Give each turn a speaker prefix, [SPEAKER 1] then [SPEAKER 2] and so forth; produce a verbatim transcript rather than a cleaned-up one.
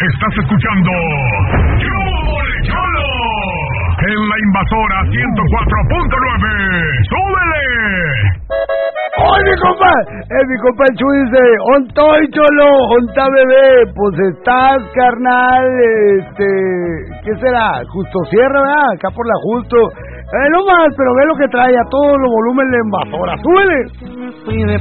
[SPEAKER 1] Estás escuchando ¡Cholo! En la Invasora ciento cuatro punto nueve. ¡Súbele!
[SPEAKER 2] ¡Ay, mi compa! Eh, mi compa el Chuy dice, ¡ontoy, Cholo! ¡Onta, bebé! Pues estás, carnal, este... ¿qué será? Justo Sierra, ¿verdad? Acá por la Justo. Eh, no más, pero ve lo que trae a todo lo volumen la Invasora. ¡Súbele!
[SPEAKER 3] Fui de